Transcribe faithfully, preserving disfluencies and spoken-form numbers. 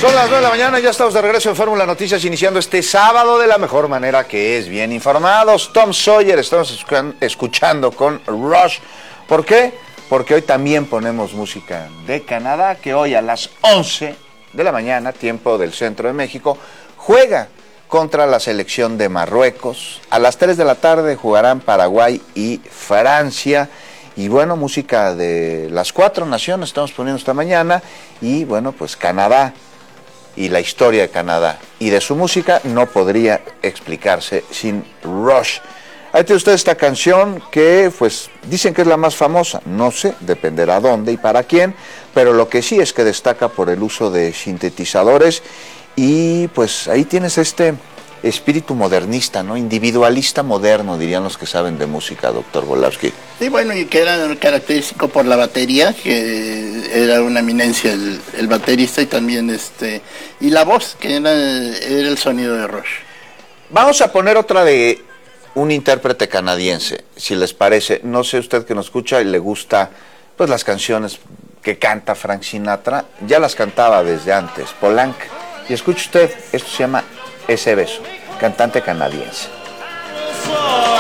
Son las nueve de la mañana, ya estamos de regreso en Fórmula Noticias, iniciando este sábado de la mejor manera, que es bien informados. Tom Sawyer, estamos escuchando con Rush. ¿Por qué? Porque hoy también ponemos música de Canadá, que hoy a las once de la mañana, tiempo del centro de México, juega contra la selección de Marruecos. A las tres de la tarde jugarán Paraguay y Francia. Y bueno, música de las cuatro naciones estamos poniendo esta mañana. Y bueno, pues Canadá y la historia de Canadá y de su música no podría explicarse sin Rush. Ahí tiene usted esta canción que pues dicen que es la más famosa, no sé, dependerá dónde y para quién, pero lo que sí es que destaca por el uso de sintetizadores y pues ahí tienes este espíritu modernista, ¿no? Individualista moderno, dirían los que saben de música, doctor Volowski. Sí, bueno, y que era característico por la batería, que era una eminencia el, el baterista, y también este y la voz, que era, era el sonido de Rush. Vamos a poner otra de un intérprete canadiense, si les parece. No sé usted que nos escucha y le gusta pues las canciones que canta Frank Sinatra, ya las cantaba desde antes, Polanca. Y escuche usted, esto se llama Ese Beso, cantante canadiense.